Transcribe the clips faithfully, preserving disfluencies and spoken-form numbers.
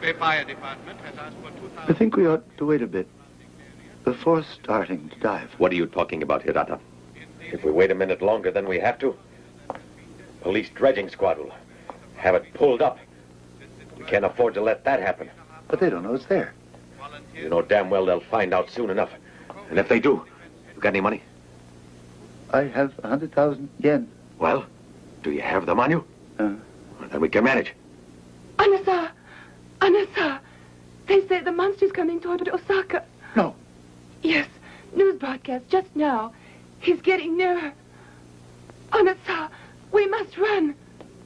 Bay Fire Department has asked for two thousand... I think we ought to wait a bit before starting to dive. What are you talking about, Hirata? If we wait a minute longer than we have to, police dredging squad will have it pulled up. We can't afford to let that happen. But they don't know it's there. You know damn well they'll find out soon enough. And if they do, you got any money? I have a hundred thousand yen. Well, do you have them on you? Uh, well, then we can manage. Anasa! Anasa! They say the monster's coming toward Osaka. No. Yes, news broadcast just now. He's getting nearer. Anasa, we must run.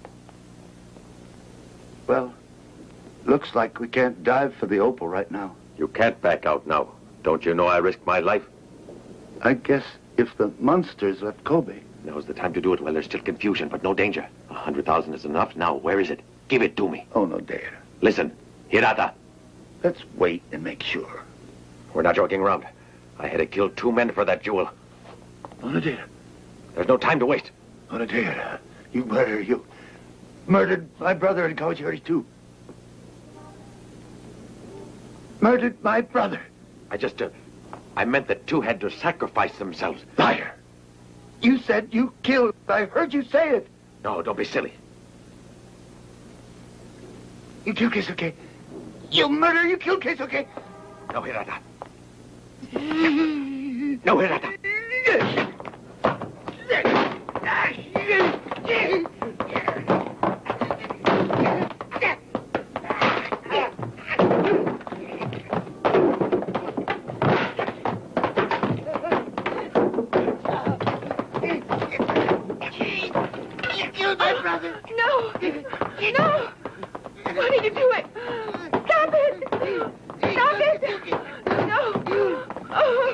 Well, looks like we can't dive for the opal right now. You can't back out now. Don't you know I risked my life? I guess if the monsters left Kobe. Now's the time to do it while there's still confusion, but no danger. A hundred thousand is enough. Now, where is it? Give it to me. Oh, no dare. Listen, Hirata. Let's wait and make sure. We're not joking around. I had to kill two men for that jewel. Oh, no dare. There's no time to waste. Oh, no dare. You murder, you murdered my brother in Kawachiori too. Murdered my brother. I just, uh, I meant that two had to sacrifice themselves. Liar. You said you killed. I heard you say it. No, don't be silly. You killed Keisuke. You murder, you killed Keisuke. No, Hirata. No, Hirata. No! No! What are you doing? Stop it! Stop it! No! Oh.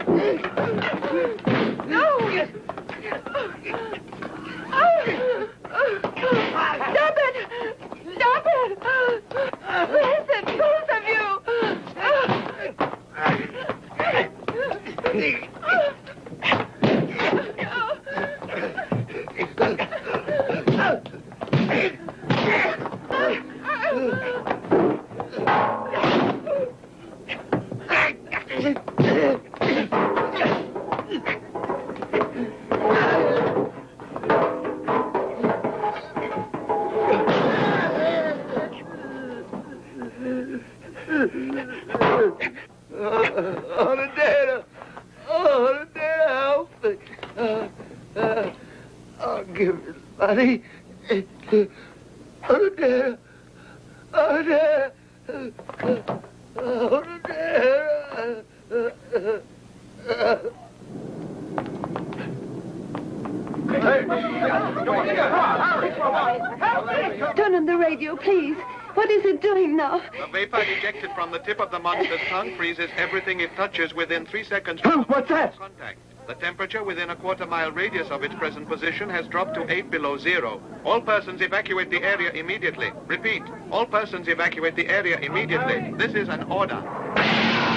No! Oh. Stop it! Stop it! Listen, both of you! Onodera! Onodera, help me! Uh, uh, I'll give you the money. Onodera! Onodera! Onodera! Turn on the radio, please. What is it doing now? The vapor ejected from the tip of the monster's tongue freezes everything it touches within three seconds. What's that? Contact. The temperature within a quarter mile radius of its present position has dropped to eight below zero. All persons evacuate the area immediately. Repeat, all persons evacuate the area immediately. This is an order.